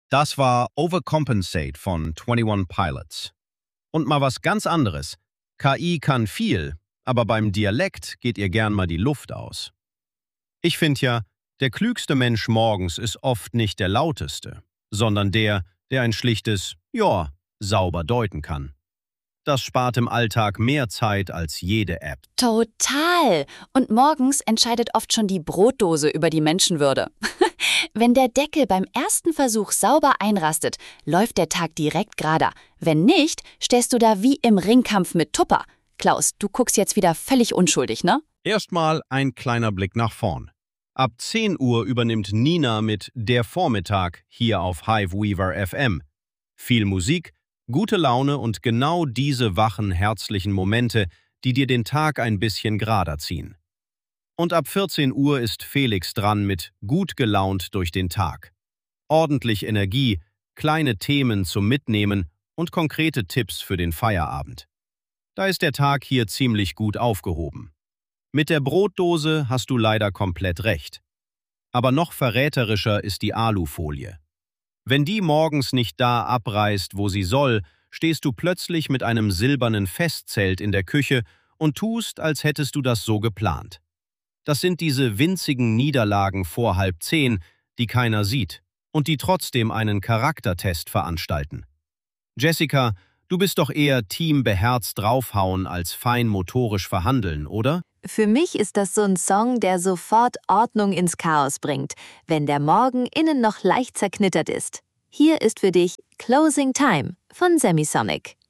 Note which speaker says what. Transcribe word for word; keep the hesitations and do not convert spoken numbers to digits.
Speaker 1: Das war Overcompensate von einundzwanzig Pilots. Und mal was ganz anderes. K I kann viel, aber beim Dialekt geht ihr gern mal die Luft aus. Ich finde ja, der klügste Mensch morgens ist oft nicht der lauteste, sondern der, der ein schlichtes Ja sauber deuten kann. Das spart im Alltag mehr Zeit als jede App.
Speaker 2: Total. Und morgens entscheidet oft schon die Brotdose über die Menschenwürde. Wenn der Deckel beim ersten Versuch sauber einrastet, läuft der Tag direkt gerader. Wenn nicht, stehst du da wie im Ringkampf mit Tupper. Klaus, du guckst jetzt wieder völlig unschuldig, ne?
Speaker 1: Erstmal ein kleiner Blick nach vorn. Ab zehn Uhr übernimmt Nina mit Der Vormittag hier auf Hiveweaver F M. Viel Musik, gute Laune und genau diese wachen, herzlichen Momente, die dir den Tag ein bisschen gerader ziehen. Und ab vierzehn Uhr ist Felix dran mit Gut gelaunt durch den Tag. Ordentlich Energie, kleine Themen zum Mitnehmen und konkrete Tipps für den Feierabend. Da ist der Tag hier ziemlich gut aufgehoben. Mit der Brotdose hast du leider komplett recht. Aber noch verräterischer ist die Alufolie. Wenn die morgens nicht da abreißt, wo sie soll, stehst du plötzlich mit einem silbernen Festzelt in der Küche und tust, als hättest du das so geplant. Das sind diese winzigen Niederlagen vor halb zehn, die keiner sieht und die trotzdem einen Charaktertest veranstalten. Jessica, du bist doch eher Team beherzt draufhauen als fein motorisch verhandeln, oder?
Speaker 3: Für mich ist das so ein Song, der sofort Ordnung ins Chaos bringt, wenn der Morgen innen noch leicht zerknittert ist. Hier ist für dich Closing Time von Semisonic.